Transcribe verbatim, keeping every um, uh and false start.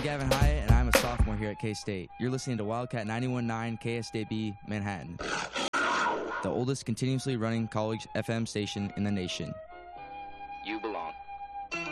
Gavin Hyatt, and I'm a sophomore here at K-State. You're listening to Wildcat ninety-one point nine K S D B Manhattan, the oldest continuously running college F M station in the nation. You belong.